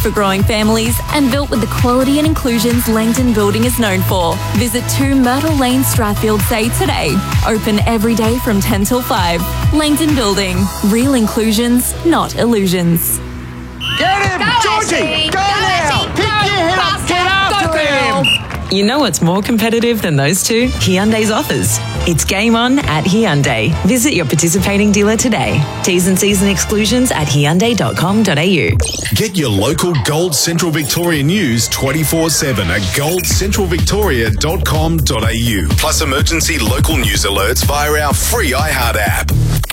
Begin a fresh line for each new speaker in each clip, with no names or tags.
for growing families and built with the quality and inclusions Langdon Building is known for. Visit 2 Myrtle Lane, Strathfield Say today. Open every day from 10 till 5. Langdon Building. Real inclusions, not illusions.
Get him!
Go,
Georgie!
Ashley!
Go now! Pick your head up! Get after him!
You know what's more competitive than those two? Hyundai's offers. It's game on at Hyundai. Visit your participating dealer today. T's and C's and exclusions at hyundai.com.au.
Get your local Gold Central Victoria news 24/7 at goldcentralvictoria.com.au. Plus emergency local news alerts via our free iHeart app.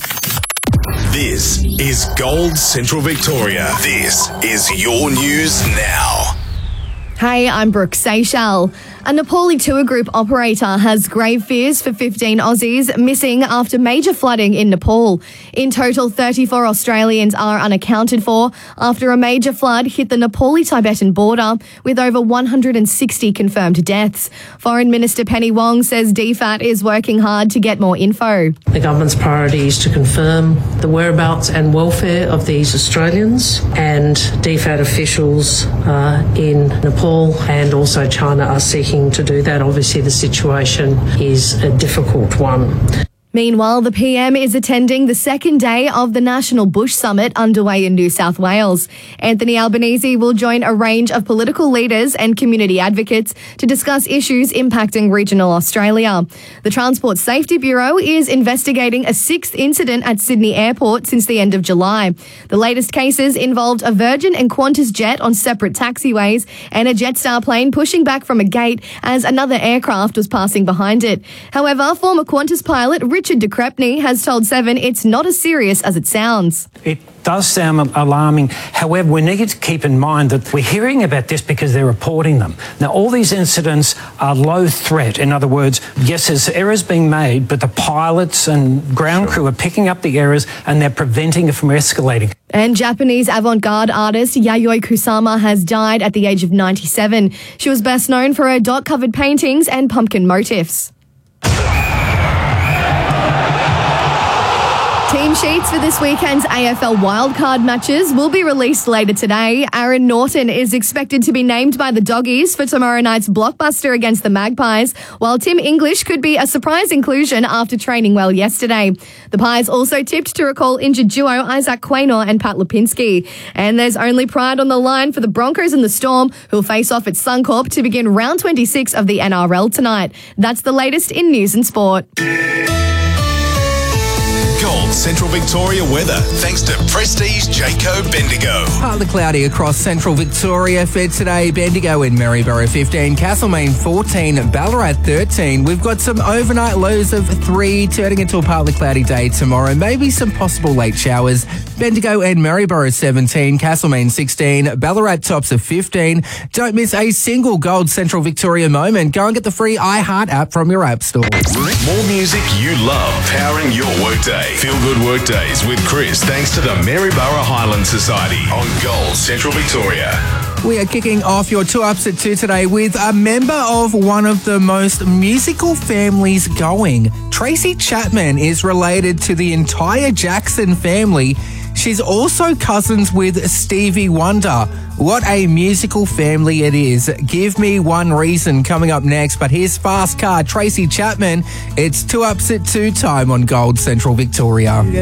This is Gold Central Victoria. This is your news now.
Hey, I'm Brooke Seychelles. A Nepali tour group operator has grave fears for 15 Aussies missing after major flooding in Nepal. In total, 34 Australians are unaccounted for after a major flood hit the Nepali-Tibetan border with over 160 confirmed deaths. Foreign Minister Penny Wong says DFAT is working hard to get more info.
The government's priority is to confirm the whereabouts and welfare of these Australians, and DFAT officials in Nepal and also China are seeking to do that. Obviously, the situation is a difficult one.
Meanwhile, the PM is attending the second day of the National Bush Summit underway in New South Wales. Anthony Albanese will join a range of political leaders and community advocates to discuss issues impacting regional Australia. The Transport Safety Bureau is investigating a 6th incident at Sydney Airport since the end of July. The latest cases involved a Virgin and Qantas jet on separate taxiways and a Jetstar plane pushing back from a gate as another aircraft was passing behind it. However, former Qantas pilot Richard de Crespigny has told Seven it's not as serious as it sounds.
It does sound alarming. However, we need to keep in mind that we're hearing about this because they're reporting them. Now, all these incidents are low threat. In other words, yes, there's errors being made, but the pilots and ground crew are picking up the errors and they're preventing it from escalating.
And Japanese avant-garde artist Yayoi Kusama has died at the age of 97. She was best known for her dot-covered paintings and pumpkin motifs. Team sheets for this weekend's AFL wildcard matches will be released later today. Aaron Norton is expected to be named by the Doggies for tomorrow night's blockbuster against the Magpies, while Tim English could be a surprise inclusion after training well yesterday. The Pies also tipped to recall injured duo Isaac Quaynor and Pat Lipinski. And there's only pride on the line for the Broncos and the Storm, who'll face off at Suncorp to begin round 26 of the NRL tonight. That's the latest in news and sport.
Gold Central Victoria weather, thanks to Prestige Jayco Bendigo.
Partly cloudy across Central Victoria for today. Bendigo and Maryborough 15, Castlemaine 14, Ballarat 13. We've got some overnight lows of 3, turning into a partly cloudy day tomorrow. Maybe some possible late showers. Bendigo and Maryborough 17, Castlemaine 16, Ballarat tops of 15. Don't miss a single Gold Central Victoria moment. Go and get the free iHeart app from your app store.
More music you love, powering your workday. Feel Good Workdays with Chris, thanks to the Maryborough Highland Society on Gold Central Victoria.
We are kicking off your 2 Ups at 2 today with a member of one of the most musical families going. Tracy Chapman is related to the entire Jackson family. She's also cousins with Stevie Wonder. What a musical family it is. Give me one reason coming up next. But here's Fast Car, Tracy Chapman. It's 2 Ups at 2 time on Gold Central Victoria.